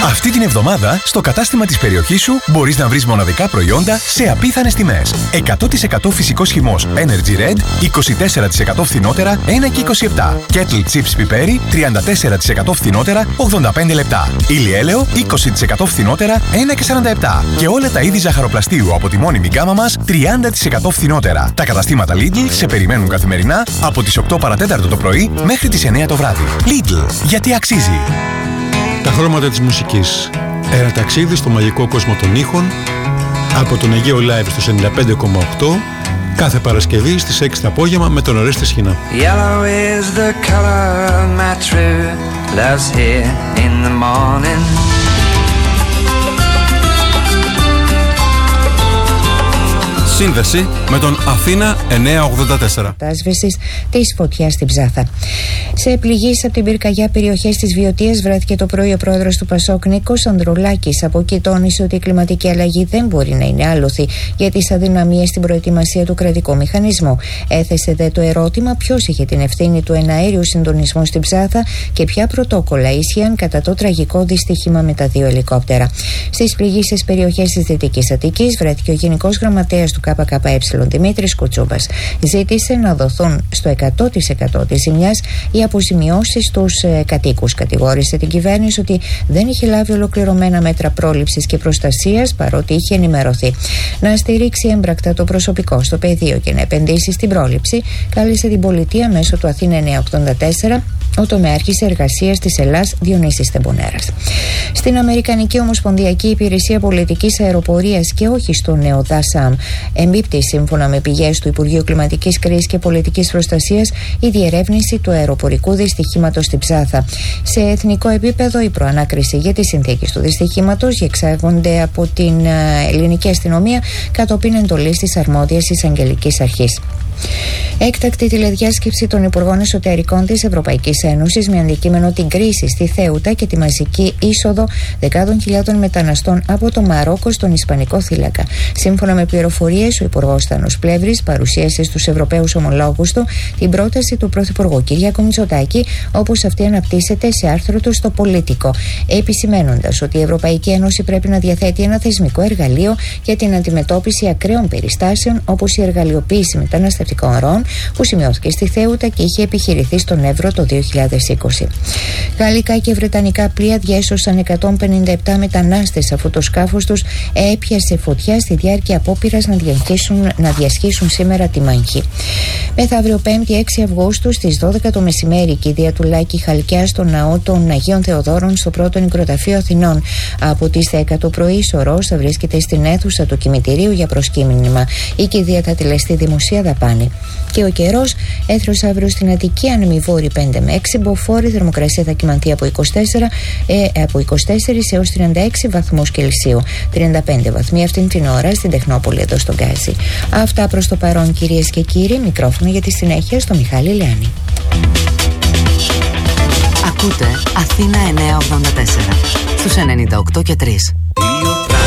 Αυτή την εβδομάδα, στο κατάστημα της περιοχής σου μπορείς να βρεις μοναδικά προϊόντα σε απίθανες τιμές. 100% φυσικός χυμός Energy Red, 24% φθηνότερα, 1,27. Kettle Chips πιπέρι, 34% φθηνότερα, 85 λεπτά. Ηλιέλαιο, 20% φθηνότερα, 1,47. Και όλα τα είδη ζαχαροπλαστείου από τη μόνιμη γκάμα μας, 30% φθηνότερα. Τα καταστήματα Lidl σε περιμένουν καθημερινά από τις 8 παρατέταρτο το πρωί μέχρι τις 9 το βράδυ. Lidl, γιατί αξίζει. Τα χρώματα της μουσικής. Ένα ταξίδι στο μαγικό κόσμο των ήχων από τον Αιγαίο Live στο 95,8 κάθε Παρασκευή στις 6 το απόγευμα με τον Ορέστη Σχοινά. Yellow is the color of my true love's here in the morning. Σύνδεση με τον Αθήνα 984. Άσβεσης της φωτιάς στην Ψάθα. Σε πληγείς από την πυρκαγιά περιοχές της Βιωτίας βρέθηκε το πρωί ο πρόεδρος του Πασόκ Νίκος Ανδρουλάκης. Από εκεί τόνισε ότι η κλιματική αλλαγή δεν μπορεί να είναι άλοθη για τις αδυναμίες στην προετοιμασία του κρατικού μηχανισμού. Έθεσε δε το ερώτημα ποιος είχε την ευθύνη του εναέριου συντονισμού στην Ψάθα και ποια πρωτόκολλα ίσχυαν κατά το τραγικό δυστύχημα με τα 2 ελικόπτερα. Στις πληγήσεις περιοχές της Δυτικής Αττικής βρέθηκε ο Γενικός Γραμματέας του ΚΚΕ Δημήτρης Κουτσούμπας. Ζήτησε να δοθούν στο 100% της ζημιάς οι αποζημιώσεις στους κατοίκους. Κατηγόρησε την κυβέρνηση ότι δεν είχε λάβει ολοκληρωμένα μέτρα πρόληψης και προστασίας παρότι είχε ενημερωθεί. Να στηρίξει έμπρακτα το προσωπικό στο πεδίο και να επενδύσει στην πρόληψη, κάλεσε την πολιτεία μέσω του Αθήνα 984 ο τομεάρχης εργασίας της Ελλάς Διονύσης Τεμπονέρας. Στην Αμερικανική Ομοσπονδιακή Υπηρεσία Πολιτικής Αεροπορίας και όχι στο νέο ΔΑΣΑΜ εμπίπτει σύμφωνα με πηγές του Υπουργείου Κλιματικής Κρίσης και Πολιτικής Προστασίας η διερεύνηση του αεροπορικού δυστυχήματος στην Ψάθα. Σε εθνικό επίπεδο η προανάκριση για τις συνθήκες του δυστυχήματος διεξάγονται από την ελληνική αστυνομία κατόπιν εντολής της αρμόδιας εισαγγελικής αρχής. Έκτακτη τηλεδιάσκεψη των Υπουργών Εσωτερικών της Ευρωπαϊκής Ένωσης με αντικείμενο την κρίση στη Θέουτα και τη μαζική είσοδο δεκάδων χιλιάδων μεταναστών από το Μαρόκο στον Ισπανικό θύλακα. Σύμφωνα με πληροφορίες, ο Υπουργός Θάνος Πλεύρης παρουσίασε στους Ευρωπαίους ομολόγους του την πρόταση του Πρωθυπουργού Κυριάκου Μητσοτάκη, όπως αυτή αναπτύσσεται σε άρθρο του στο Πολίτικο, επισημαίνοντας ότι η Ευρωπαϊκή Ένωση πρέπει να διαθέτει ένα θεσμικό εργαλείο για την αντιμετώπιση ακραίων περιστάσεων όπως η εργαλειοποίηση μεταναστευτικών ροών που σημειώθηκε στη Θέουτα και είχε επιχειρηθεί στον Εύρο το 2020. Γαλλικά και βρετανικά πλοία διέσωσαν 157 μετανάστες αφού το σκάφος τους έπιασε φωτιά στη διάρκεια απόπειρας να διασχίσουν σήμερα τη Μάνχη. Μεθαύριο 5η 6 Αυγούστου στις 12 το μεσημέρι η κηδεία του Λάκη Χαλκιά στο ναό των Αγίων Θεοδόρων στο πρώτο νεκροταφείο Αθηνών. Από τις 10 το πρωί σωρός θα βρίσκεται στην αίθουσα του κημητηρίου για προσκύνημα. Η κηδεία θα τηλεστεί δημοσία δαπάνη. Και ο καιρός, έθρος αύριο στην Αττική, άνεμη βόρη 5 με 6 μποφόρ, θερμοκρασία θα κυμανθεί από 24 έως 36 βαθμούς Κελσίου. 35 βαθμοί αυτήν την ώρα στην Τεχνόπολη εδώ στον Γκάζι. Αυτά προς το παρόν, κυρίες και κύριοι. Μικρόφωνο για τη συνέχεια στο Μιχάλη Λιάνη. Ακούτε Αθήνα 984 στους 98 και 3.